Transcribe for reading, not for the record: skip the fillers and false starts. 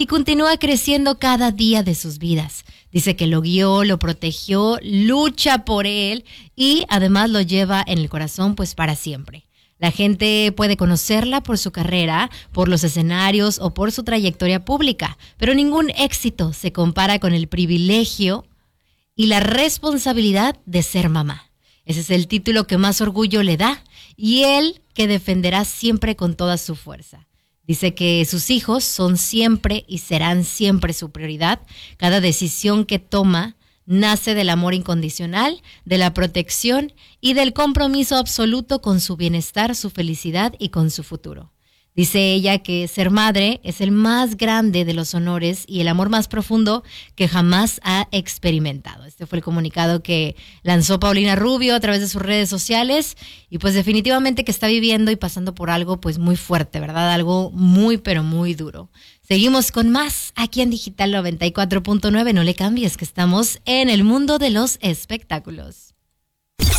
y continúa creciendo cada día de sus vidas. Dice que lo guió, lo protegió, lucha por él y además lo lleva en el corazón pues para siempre. La gente puede conocerla por su carrera, por los escenarios o por su trayectoria pública, pero ningún éxito se compara con el privilegio y la responsabilidad de ser mamá. Ese es el título que más orgullo le da y él que defenderá siempre con toda su fuerza. Dice que sus hijos son siempre y serán siempre su prioridad. Cada decisión que toma nace del amor incondicional, de la protección y del compromiso absoluto con su bienestar, su felicidad y con su futuro. Dice ella que ser madre es el más grande de los honores y el amor más profundo que jamás ha experimentado. Este fue el comunicado que lanzó Paulina Rubio a través de sus redes sociales y pues definitivamente que está viviendo y pasando por algo pues muy fuerte, ¿verdad? Algo muy pero muy duro. Seguimos con más aquí en Digital 94.9. No le cambies que estamos en el mundo de los espectáculos.